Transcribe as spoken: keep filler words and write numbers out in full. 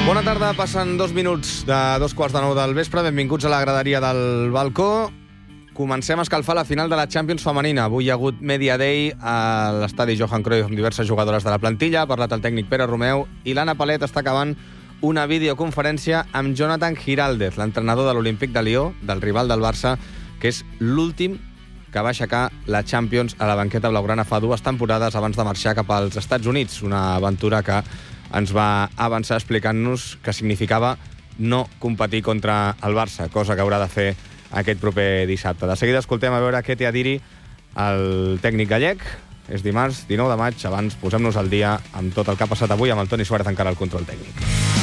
Bona tarda, passen dos minuts de dos quarts de nou del vespre. Benvinguts a la graderia del balcó. Comencem a escalfar la final de la Champions femenina. Avui hi ha hagut Media Day a l'estadi Johan Cruyff amb diverses jugadores de la plantilla. Ha parlat el tècnic Pere Romeu i l'Anna Palet està acabant una videoconferència amb Jonathan Giraldez, l'entrenador de l'Olímpic de Lió, del rival del Barça, que és l'últim que va aixecar la Champions a la banqueta blaugrana fa dues temporades abans de marxar cap als Estats Units. Una aventura que ens va avançar explicant-nos que significava no competir contra el Barça, cosa que haurà de fer aquest proper dissabte. De seguida escoltem a veure què té a dir-hi el tècnic gallec. És dimarts, dinou de maig. Abans posem-nos al dia amb tot el que ha passat avui amb el Toni Suárez encara al control tècnic.